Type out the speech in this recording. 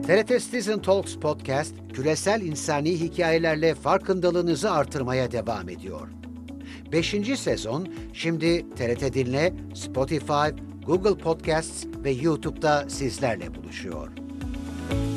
TRT Citizen Talks Podcast, küresel insani hikayelerle farkındalığınızı artırmaya devam ediyor. 5. sezon şimdi TRT Dinle, Spotify, Google Podcasts ve YouTube'da sizlerle buluşuyor.